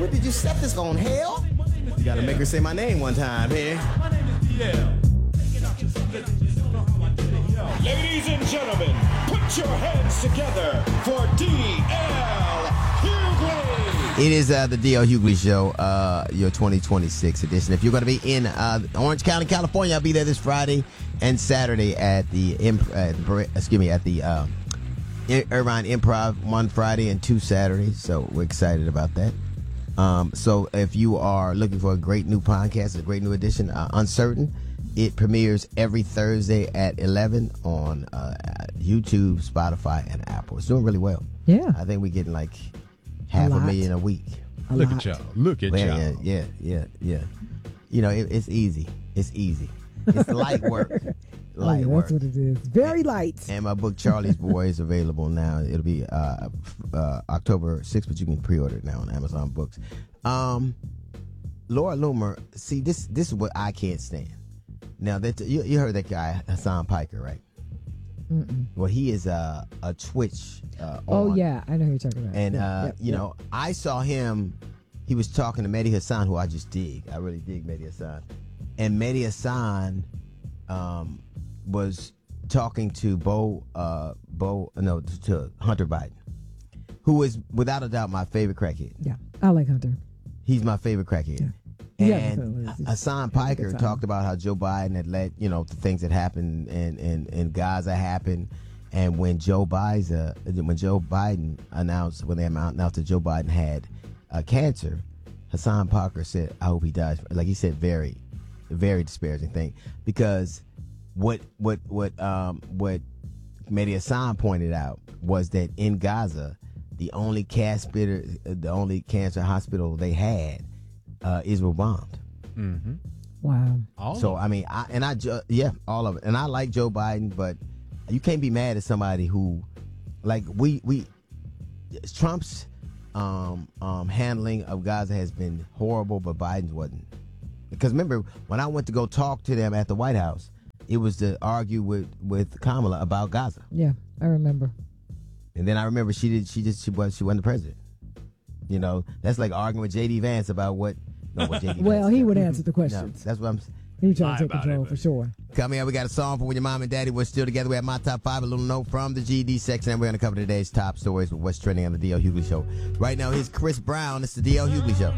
did you set this on, hell? You gotta make her say my name one time here. My name is DL. Ladies and gentlemen, put your hands together for D.L. Hughley. It is the D.L. Hughley Show, your 2026 edition. If you're going to be in Orange County, California, I'll be there this Friday and Saturday at the Irvine Improv, one Friday and two Saturdays. So we're excited about that. So if you are looking for a great new podcast, a great new edition, Uncertain, it premieres every Thursday at 11 on YouTube, Spotify, and Apple. It's doing really well. Yeah. I think we're getting like half a million a week. Look at y'all. Look at y'all. Yeah. You know, it's easy. It's easy. It's light work. Light work. That's what it is. Very light. And my book, Charlie's Boy, is available now. It'll be October 6th, but you can pre-order it now on Amazon Books. Laura Loomer, see, this is what I can't stand. Now, you heard that guy, Hassan Piker, right? Mm-mm. Well, he is a Twitch Oh, yeah. I know who you're talking about. And, you know, I saw him. He was talking to Mehdi Hassan, who I just dig. I really dig Mehdi Hassan. And Mehdi Hassan was talking to to Hunter Biden, who is, without a doubt, my favorite crackhead. Yeah, I like Hunter. He's my favorite crackhead. Yeah. And Hassan Piker talked about how Joe Biden had let, the things that happened in Gaza happen. And when Joe Biden announced that Joe Biden had cancer, Hassan Piker said, I hope he dies. Like he said, very, very disparaging thing. Because what Mehdi Hassan pointed out was that in Gaza, the only cancer hospital they had, Israel bombed. Mm-hmm. Wow. So I mean, all of it. And I like Joe Biden, but you can't be mad at somebody who, like, Trump's handling of Gaza has been horrible, but Biden's wasn't. Because remember, when I went to go talk to them at the White House, it was to argue with Kamala about Gaza. Yeah, I remember. And then I remember she wasn't the president. That's like arguing with J.D. Vance about what J.D. Well, Vance he would answer the questions. No, that's what I'm saying. He was trying to take control for sure. Coming up, we got a song for when your mom and daddy were still together. We have my top 5, a little note from the GD section, and we're going to cover today's top stories with what's trending on the D.L. Hughley Show. Right now, here's Chris Brown. It's the D.L. Hughley Show.